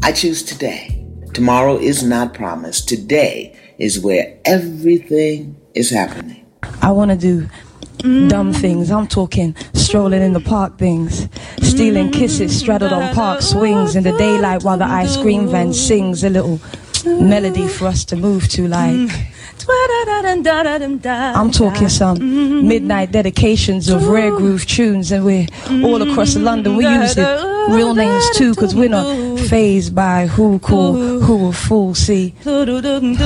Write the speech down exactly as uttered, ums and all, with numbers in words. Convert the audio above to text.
I choose today. Tomorrow is not promised. Today is where everything is happening. I want to do dumb things. I'm talking strolling in the park things, stealing kisses straddled on park swings in the daylight while the ice cream van sings a little melody for us to move to, like I'm talking some midnight dedications of rare groove tunes, and we're all across London. We use the real names too, cause we're not fazed by who cool, who a fool. See,